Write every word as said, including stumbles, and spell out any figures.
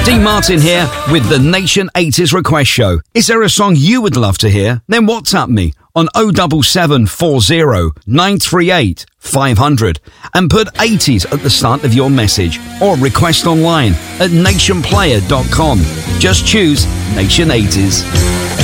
Dean Martin here with the Nation eighties Request Show. Is there a song you would love to hear? Then WhatsApp me on oh seven seven four oh nine three eight five hundred and put eighties at the start of your message, or request online at nation player dot com. Just choose Nation eighties.